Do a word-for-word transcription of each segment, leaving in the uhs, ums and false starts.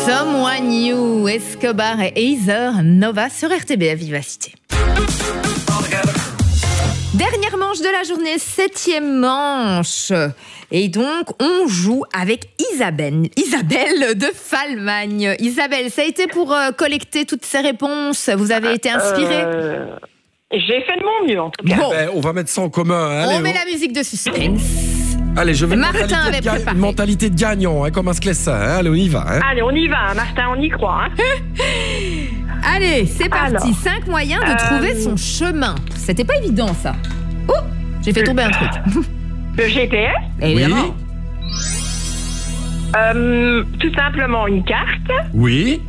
Someone New, Escobar et Heather Nova sur R T B à Vivacité. Dernière manche de la journée, septième manche. Et donc, on joue avec Isabelle, Isabelle de Falmagne. Isabelle, ça a été pour euh, collecter toutes ces réponses. Vous avez été inspirée euh, J'ai fait de mon mieux, en tout cas. Bon. Ben, on va mettre ça en commun. Allez, on met on... la musique de suspense. Allez, je vais Martin mentalité avait de ga... préparé. mentalité de gagnant, hein, comme un ça. Hein. Allez, on y va. Hein. Allez, on y va, Martin, on y croit. Hein. Allez, c'est parti. Alors, Cinq moyens de euh... trouver son chemin. C'était pas évident, ça. Oh, j'ai fait tomber un truc. Le G P S, Évidemment. euh, tout simplement une carte, Oui.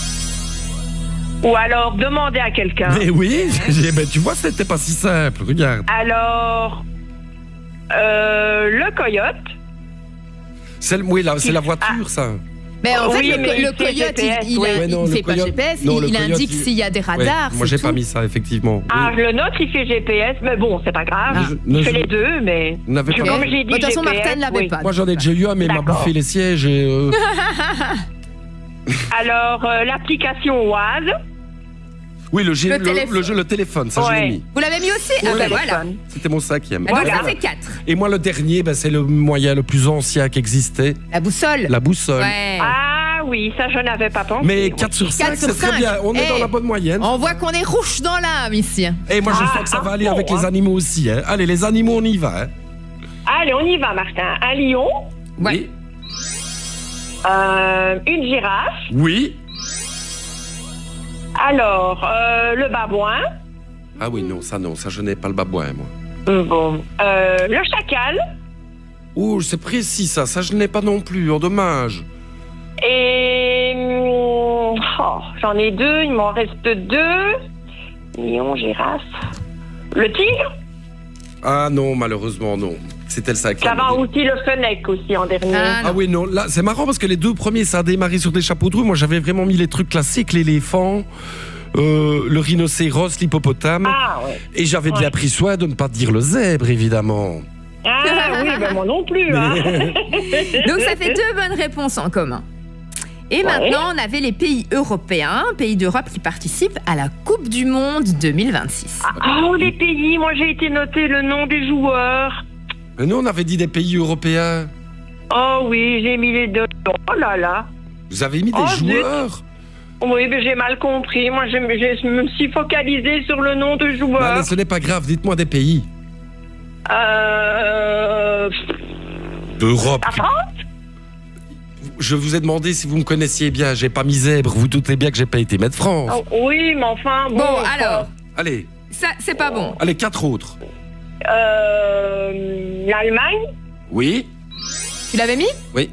ou alors demander à quelqu'un. Mais oui, j'ai- ben, tu vois, c'était pas si simple. Regarde. Alors, euh, le coyote. C'est, le- oui, là, c'est la voiture, Ah. ça. Mais en Oui, fait, le, mais le il fait coyote, G P S, il, il, oui. a- Ouais, non, il le fait pas coyote- G P S, non, il, le il coyote, indique il- s'il y a des Ouais, radars. moi, c'est j'ai tout. pas mis ça, effectivement. Ah, Oui. le nôtre, il fait G P S, mais bon, c'est pas grave. Ah. Il Ne- fait ne- les deux, mais... Vous n'avez Je- pas- Comme j'ai dit, De toute façon, G P S, Martin ne l'avait oui. pas. Moi, j'en ai déjà eu un, mais il m'a D'accord. bouffé les sièges et. euh, Alors, euh, l'application Oise. Oui, le, G- Le le, téléphone. le jeu, le téléphone, ça, je Ouais. l'ai mis. Vous l'avez mis aussi Ah Au ben voilà. téléphone. C'était mon cinquième. Ah, donc Voilà. ça fait quatre. Et moi, le dernier, ben, c'est le moyen le plus ancien qui existait, La boussole. la boussole. Ouais. Ah oui, ça, je n'avais pas pensé. Mais quatre sur cinq, quatre sur c'est très cinq. bien. On est Eh, dans la bonne moyenne. On voit qu'on est rouge dans l'âme ici. Et moi, je Ah, sens que ça va ah, aller bon, avec hein. les animaux aussi. Hein. Allez, les animaux, on y va. Hein. Allez, on y va, Martin. Un lion, Ouais. Oui. euh, une girafe. Oui. Alors, euh, le babouin. Ah oui, non, ça, non. Ça, je n'ai pas le babouin, moi. Bon. Euh, le chacal. Oh, c'est précis, ça. Ça, je n'ai pas non plus. Oh, dommage. Et... hum, oh, j'en ai deux, il m'en reste deux. Lion, girafe. Le tigre. Ah non, malheureusement, non. C'était le cinquième. Ça va aussi le fennec aussi en dernier. Ah, Ah oui, non, là, c'est marrant parce que les deux premiers, ça a démarré sur des chapeaux de roue. Moi, j'avais vraiment mis les trucs classiques, l'éléphant, euh, le rhinocéros, l'hippopotame. Ah, ouais. Et j'avais bien Ouais. pris soin de ne pas dire le zèbre, évidemment. Ah oui, ben moi non plus. Hein. Donc ça fait deux bonnes réponses en commun. Et Ouais. maintenant, on avait les pays européens, pays d'Europe qui participent à la Coupe du Monde deux mille vingt-six. Oh, les pays, moi j'ai été noté le nom des joueurs. Mais nous, on avait dit des pays européens. Oh oui, j'ai mis les deux. Oh là là. Vous avez mis des Oh, zut. joueurs. Oui, mais j'ai mal compris. Moi, je, me- je me suis focalisée sur le nom de Non, joueur. mais ce n'est pas grave, dites-moi des pays. Euh... D'Europe. La France. Je vous ai demandé si vous me connaissiez bien. J'ai pas mis zèbre. Vous doutez bien que j'ai pas été maître France. Oh, oui, mais enfin, bon. Bon, alors, Allez, ça, c'est pas bon. allez, quatre autres. Euh... L'Allemagne. Oui. Tu l'avais mis Oui.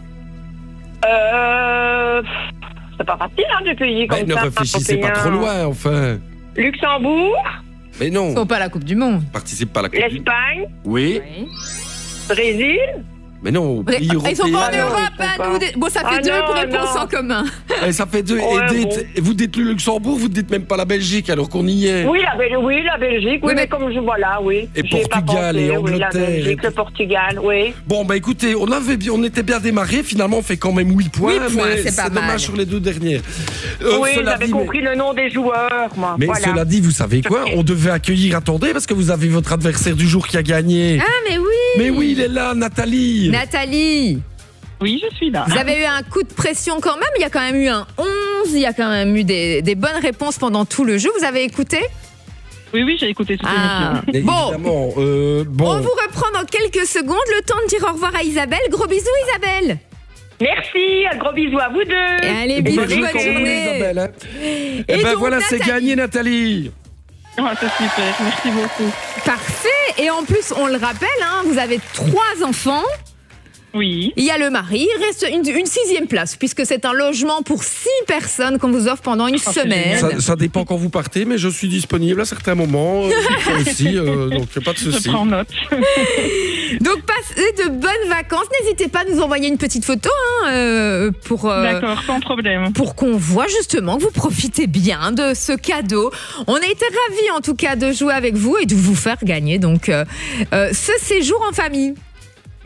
Euh... C'est pas facile, hein, de pays Mais comme ne ça. réfléchissez pas trop européens. loin, enfin. Luxembourg. Mais non, Ils sont pas à la Coupe du Monde. participe pas à la Coupe du- L'Espagne. Oui, Oui. Brésil. mais non, pays Ils sont pas en européens. non, Europe, ils sont hein, pas. nous, des- Bon, ça fait Ah deux non, réponses non. en commun. Eh, ça fait deux. Ouais, et dites- bon. et vous dites le Luxembourg, vous ne dites même pas la Belgique alors qu'on y est. Oui, la, Bel- oui, la Belgique. Oui, Oui, mais, mais- comme je vois là, oui. Et J'y ai pas Portugal, pensé, et Oui, la Angleterre, Belgique, et- le Portugal, oui. Bon, bah écoutez, on, avait, bien- on était bien démarré. Finalement, on fait quand même huit points. Huit points, mais c'est pas mal. dommage sur les deux dernières. Euh, oui, cela j'avais dit, mais- compris le nom des joueurs, moi. Mais voilà. cela dit, vous savez quoi? On devait accueillir, attendez, parce que vous avez votre adversaire du jour qui a gagné. Ah, mais oui. Mais oui, il est là, Nathalie. Nathalie, Oui, je suis là. vous avez eu un coup de pression quand même. Il y a quand même eu un onze. Il y a quand même eu des, des bonnes réponses pendant tout le jeu. Vous avez écouté? Oui, oui, j'ai écouté toute Ah. l'émission. Mais Bon. évidemment, euh, bon. On vous reprend dans quelques secondes. Le temps de dire au revoir à Isabelle. Gros bisous, Isabelle. Merci, un gros bisou à vous deux. Et allez, Et bisous, bonne bonne journée, journée. Isabelle. hein. Et Eh ben donc, voilà, c'est Nathalie. gagné, Nathalie. Oh, c'est super, merci beaucoup. Parfait. Et en plus, on le rappelle, hein, vous avez trois enfants. Oui. Il y a le mari, il reste une, une sixième place, puisque c'est un logement pour six personnes qu'on vous offre pendant une Oh, c'est semaine. Ça, ça dépend quand vous partez, mais je suis disponible à certains moments euh, moi aussi, euh, donc pas de Je souci. prends note. Donc passez de bonnes vacances. N'hésitez pas à nous envoyer une petite photo hein, euh, pour, euh, D'accord, sans problème. pour qu'on voit justement que vous profitez bien de ce cadeau. On a été ravis en tout cas de jouer avec vous et de vous faire gagner donc euh, euh, ce séjour en famille.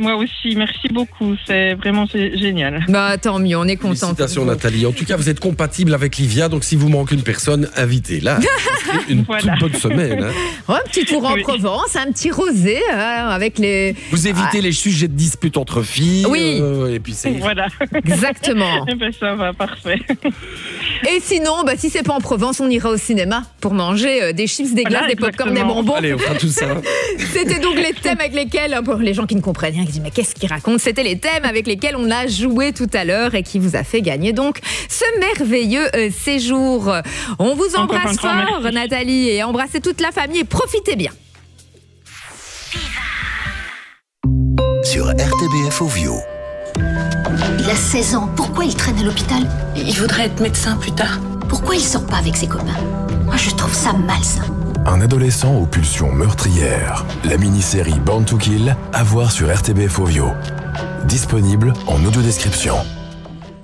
Moi aussi, merci beaucoup. C'est vraiment c'est génial. Bah tant mieux, on est content. Félicitations Nathalie. En tout cas, vous êtes compatible avec Livia, donc si vous manque une personne, invitez-la. Une Voilà. toute bonne semaine. Hein. Oh, un petit tour en Oui. Provence, un petit rosé hein, avec les. Vous évitez Ah. les sujets de dispute entre filles. Oui. euh, et puis c'est. Voilà. Exactement. Eh ben, ça va, parfait. Et sinon, bah, si c'est pas en Provence, on ira au cinéma pour manger euh, des chips, des glaces, Voilà, des popcorn, des exactement. bonbons. Allez, on fera tout ça. C'était donc les thèmes avec lesquels, pour les gens qui ne comprennent rien, qui disent mais qu'est-ce qu'il raconte, c'était les thèmes avec lesquels on a joué tout à l'heure et qui vous a fait gagner donc ce merveilleux euh, séjour. On vous Encore embrasse un grand fort, merci. Nathalie, et embrassez toute la famille et profitez bien. Sur R T B F Ovio. Il a seize ans. Pourquoi il traîne à l'hôpital? Il voudrait être médecin plus tard. Pourquoi il sort pas avec ses copains? Moi, je trouve ça malsain. Un adolescent aux pulsions meurtrières. La mini-série Born to Kill, à voir sur R T B F Ovio. Disponible en audio-description.